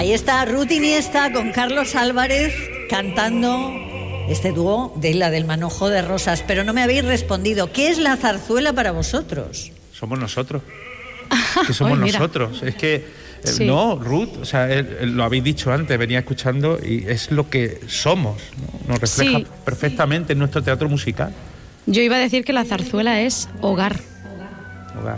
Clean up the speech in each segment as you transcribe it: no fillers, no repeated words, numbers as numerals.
Ahí está Ruth Iniesta con Carlos Álvarez cantando este dúo de La del manojo de rosas. Pero no me habéis respondido. ¿Qué es la zarzuela para vosotros? Somos nosotros. Es que somos nosotros. Es que, Sí. no, Ruth, o sea, lo habéis dicho antes, venía escuchando y es lo que somos, ¿no? Nos refleja Sí. perfectamente en nuestro teatro musical. Yo iba a decir que la zarzuela es hogar. Hogar.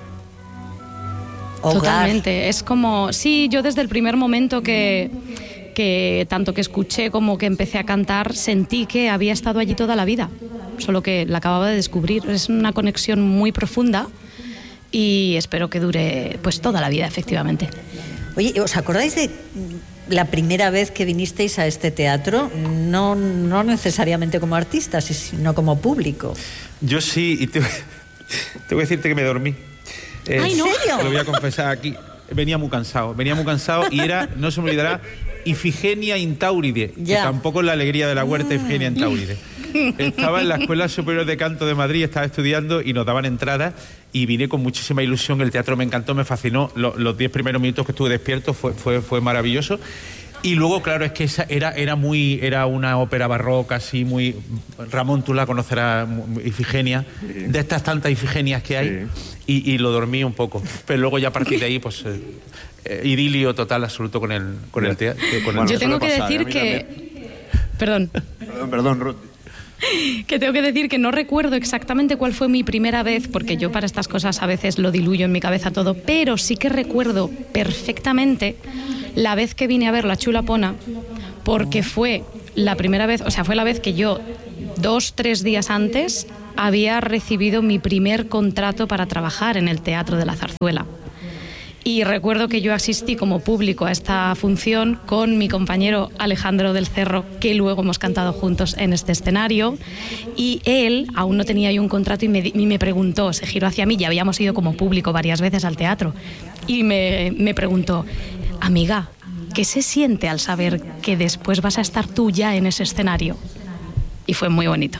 Totalmente. Es como, sí, yo desde el primer momento que tanto que escuché como que empecé a cantar, sentí que había estado allí toda la vida, solo que la acababa de descubrir. Es una conexión muy profunda y espero que dure pues toda la vida, efectivamente. Oye, ¿os acordáis de la primera vez que vinisteis a este teatro? No necesariamente como artistas, sino como público. Yo sí, y te voy a decirte que me dormí. ¡Ay, no! ¿En serio? Te lo voy a confesar aquí. Venía muy cansado y era, no se me olvidará, Ifigenia Intauride, Ya. que tampoco es la alegría de la huerta Ifigenia Intauride. Estaba en la Escuela Superior de Canto de Madrid, estaba estudiando y nos daban entradas y vine con muchísima ilusión. El teatro me encantó, me fascinó. Los 10 primeros minutos que estuve despierto fue maravilloso. Y luego, claro, es que esa era una ópera barroca, así muy... Ramón, tú la conocerás, Ifigenia, de estas tantas Ifigenias que hay, y lo dormí un poco. Pero luego ya a partir de ahí, pues, idilio total, absoluto con el teatro. Yo tengo que decir que... Perdón, Ruth. que tengo que decir que no recuerdo exactamente cuál fue mi primera vez, porque yo para estas cosas a veces lo diluyo en mi cabeza todo, pero sí que recuerdo perfectamente la vez que vine a ver La Chulapona, porque fue la primera vez, o sea, fue la vez que yo 2-3 días antes había recibido mi primer contrato para trabajar en el Teatro de la Zarzuela. Y recuerdo que yo asistí como público a esta función con mi compañero Alejandro del Cerro, que luego hemos cantado juntos en este escenario, y él aún no tenía yo un contrato y me preguntó, se giró hacia mí, ya habíamos ido como público varias veces al teatro, y me preguntó: amiga, ¿qué se siente al saber que después vas a estar tú ya en ese escenario? Y fue muy bonito.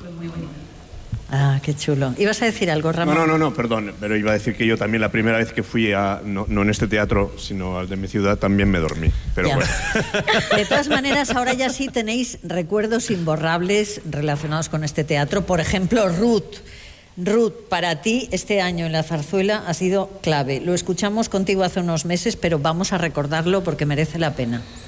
Ah, qué chulo. ¿Ibas a decir algo, Ramón? No, perdón, pero iba a decir que yo también la primera vez que fui no en este teatro, sino al de mi ciudad, también me dormí. Pero Ya. bueno. De todas maneras, ahora ya sí tenéis recuerdos imborrables relacionados con este teatro. Por ejemplo, Ruth, para ti este año en la zarzuela ha sido clave. Lo escuchamos contigo hace unos meses, pero vamos a recordarlo porque merece la pena.